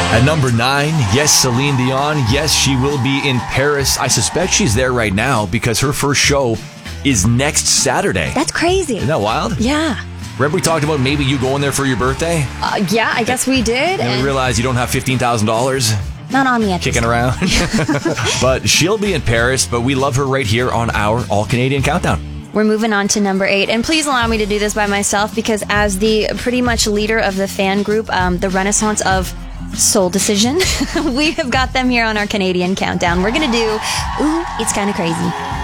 At number 9, yes, Celine Dion. Yes, she will be in Paris. I suspect she's there right now because her first show is next Saturday. That's crazy. Isn't that wild? Yeah. Remember we talked about maybe you going there for your birthday? Yeah, I guess we did. And we realized you don't have $15,000 not on me at kicking around. But she'll be in Paris, but we love her right here on our All-Canadian Countdown. We're moving on to number 8. And please allow me to do this by myself because as the pretty much leader of the fan group, the Renaissance of Soul Decision, we have got them here on our Canadian Countdown. We're going to do Ooh, It's Kinda Crazy.